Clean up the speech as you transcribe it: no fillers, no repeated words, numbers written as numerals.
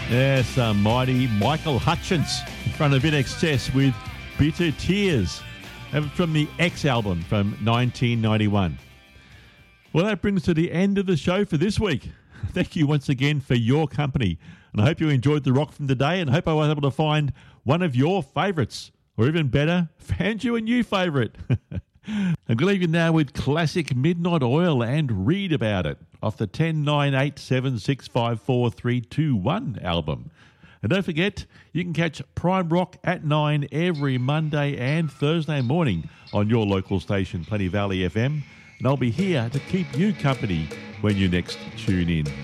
Yes, mighty Michael Hutchence in front of INXS with Bitter Tears from the X album from 1991. Well, that brings us to the end of the show for this week. Thank you once again for your company. And I hope you enjoyed the rock from today, and I hope I was able to find one of your favourites, or even better, found you a new favourite. I'm going to leave you now with classic Midnight Oil and Read About It off the 10-9-8-7-6-5-4-3-2-1 album. And don't forget, you can catch Prime Rock at 9 every Monday and Thursday morning on your local station, Plenty Valley FM. And I'll be here to keep you company when you next tune in.